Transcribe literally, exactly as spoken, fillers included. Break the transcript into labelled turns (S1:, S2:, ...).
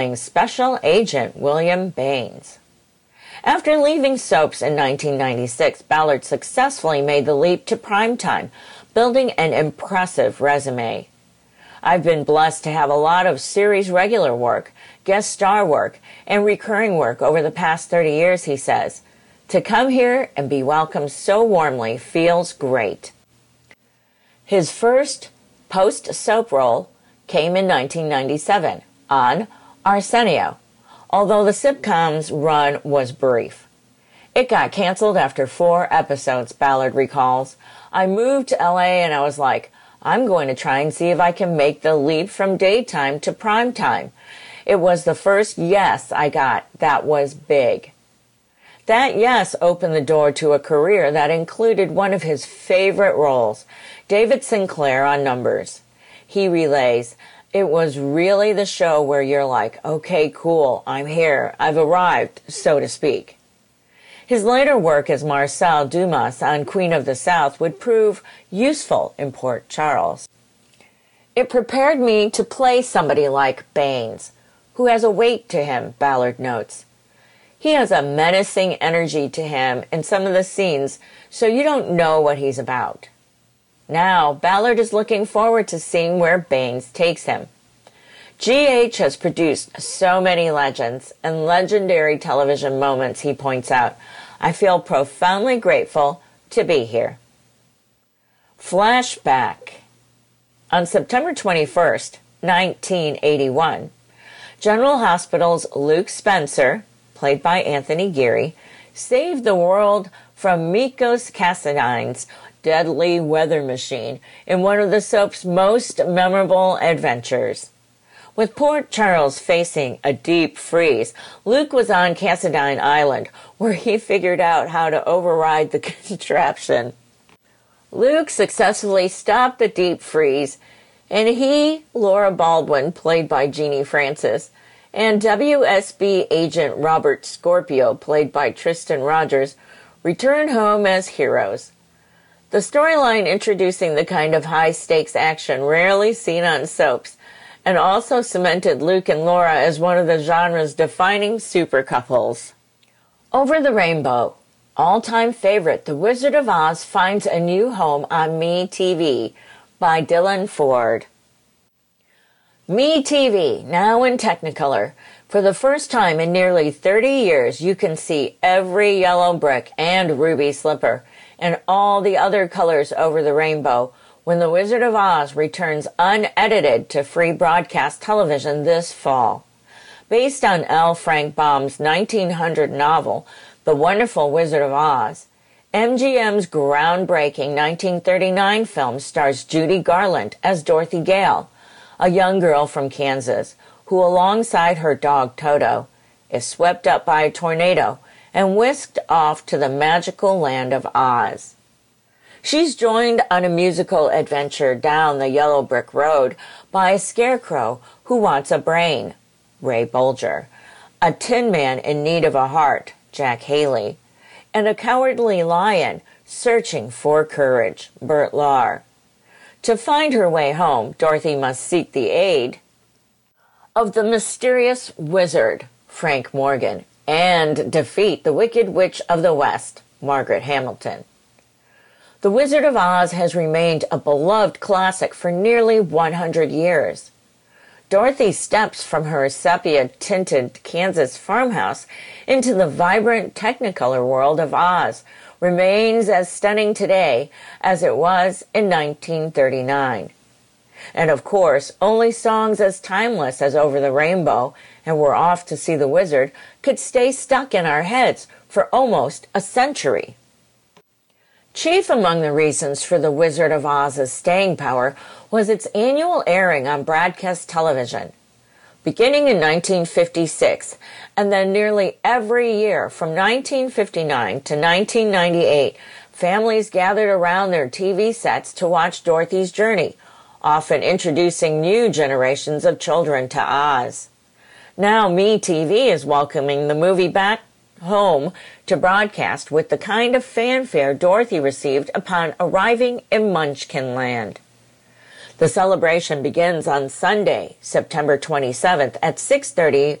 S1: Special Agent William Baines. After leaving soaps in nineteen ninety-six, Ballard successfully made the leap to primetime, building an impressive resume. I've been blessed to have a lot of series regular work, guest star work, and recurring work over the past thirty years, he says. To come here and be welcomed so warmly feels great. His first post-soap role came in nineteen ninety-seven on Arsenio, although the sitcom's run was brief. It got canceled after four episodes, Ballard recalls. I moved to L A and I was like, I'm going to try and see if I can make the leap from daytime to primetime. It was the first yes I got that was big. That yes opened the door to a career that included one of his favorite roles, David Sinclair on Numbers. He relays, it was really the show where you're like, okay, cool, I'm here, I've arrived, so to speak. His later work as Marcel Dumas on Queen of the South would prove useful in Port Charles. It prepared me to play somebody like Baines, who has a weight to him, Ballard notes. He has a menacing energy to him in some of the scenes, so you don't know what he's about. Now, Ballard is looking forward to seeing where Baines takes him. G H has produced so many legends and legendary television moments, he points out. I feel profoundly grateful to be here. Flashback. On September twenty-first, nineteen eighty-one, General Hospital's Luke Spencer, played by Anthony Geary, saved the world from Mikos Kassadine's deadly weather machine in one of the soap's most memorable adventures. With Port Charles facing a deep freeze, Luke was on Kassadine Island, where he figured out how to override the contraption. Luke successfully stopped the deep freeze, and he, Laura Baldwin, played by Jeannie Francis, and W S B agent Robert Scorpio, played by Tristan Rogers, returned home as heroes. The storyline introducing the kind of high-stakes action rarely seen on soaps, and also cemented Luke and Laura as one of the genre's defining super couples. Over the Rainbow, all-time favorite The Wizard of Oz finds a new home on MeTV by Dylan Ford. MeTV, now in Technicolor. For the first time in nearly thirty years, you can see every yellow brick and ruby slipper and all the other colors over the rainbow when The Wizard of Oz returns unedited to free broadcast television this fall. Based on L. Frank Baum's nineteen hundred novel, The Wonderful Wizard of Oz, M G M's groundbreaking nineteen thirty-nine film stars Judy Garland as Dorothy Gale, a young girl from Kansas who, alongside her dog Toto, is swept up by a tornado and whisked off to the magical land of Oz. She's joined on a musical adventure down the yellow brick road by a scarecrow who wants a brain, Ray Bolger, a tin man in need of a heart, Jack Haley, and a cowardly lion searching for courage, Bert Lahr. To find her way home, Dorothy must seek the aid of the mysterious wizard, Frank Morgan, and defeat the Wicked Witch of the West, Margaret Hamilton. The Wizard of Oz has remained a beloved classic for nearly one hundred years. Dorothy steps from her sepia-tinted Kansas farmhouse into the vibrant Technicolor world of Oz, remains as stunning today as it was in nineteen thirty-nine. And of course, only songs as timeless as Over the Rainbow and We're Off to See the Wizard could stay stuck in our heads for almost a century. Chief among the reasons for The Wizard of Oz's staying power was its annual airing on broadcast television. Beginning in nineteen fifty-six, and then nearly every year from nineteen fifty-nine to nineteen ninety-eight, families gathered around their T V sets to watch Dorothy's journey, often introducing new generations of children to Oz. Now MeTV is welcoming the movie back home to broadcast with the kind of fanfare Dorothy received upon arriving in Munchkin Land. The celebration begins on Sunday, September twenty-seventh at six thirty